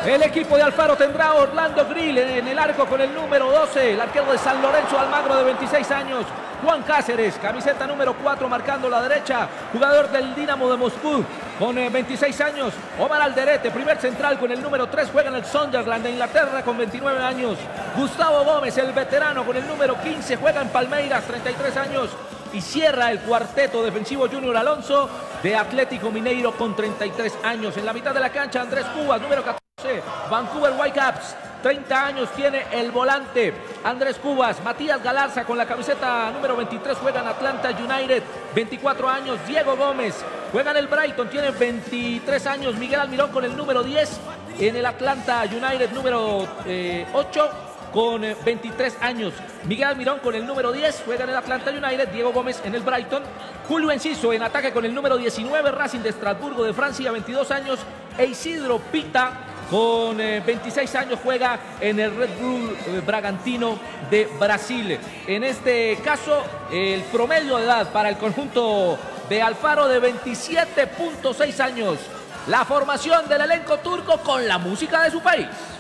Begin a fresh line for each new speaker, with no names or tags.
El equipo de Alfaro tendrá a Orlando Grill en el arco con el número 12, el arquero de San Lorenzo Almagro de 26 años. Juan Cáceres, camiseta número 4 marcando la derecha, jugador del Dinamo de Moscú con 26 años. Omar Alderete, primer central con el número 3, juega en el Sunderland de Inglaterra con 29 años. Gustavo Gómez, el veterano con el número 15, juega en Palmeiras, 33 años. Y cierra el cuarteto defensivo Junior Alonso de Atlético Mineiro con 33 años. En la mitad de la cancha Andrés Cubas, número 14, Vancouver Whitecaps. 30 años tiene el volante Andrés Cubas. Matías Galarza con la camiseta número 23 juega en Atlanta United, 24 años. Diego Gómez juega en el Brighton, tiene 23 años. Miguel Almirón con el número 10 en el Atlanta United, número 8 con 23 años. Miguel Almirón con el número 10 juega en el Atlanta United. Diego Gómez en el Brighton. Julio Enciso en ataque con el número 19, Racing de Estrasburgo de Francia, 22 años. E Isidro Pita con 26 años juega en el Red Bull Bragantino de Brasil. En este caso, el promedio de edad para el conjunto de Alfaro de 27.6 años. La formación del elenco turco con la música de su país.